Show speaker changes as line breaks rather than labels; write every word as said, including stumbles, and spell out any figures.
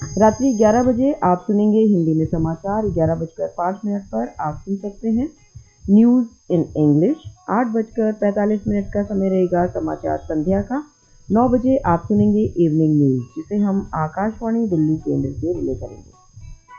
रात्रि ग्यारह बजे आप सुनेंगे हिंदी में समाचार। ग्यारह बजकर पाँच मिनट पर आप सुन सकते हैं न्यूज़ इन इंग्लिश। आठ बजकर पैंतालीस मिनट का समय रहेगा समाचार संध्या का। नौ बजे आप सुनेंगे इवनिंग न्यूज़, जिसे हम आकाशवाणी दिल्ली केंद्र से रिले करेंगे।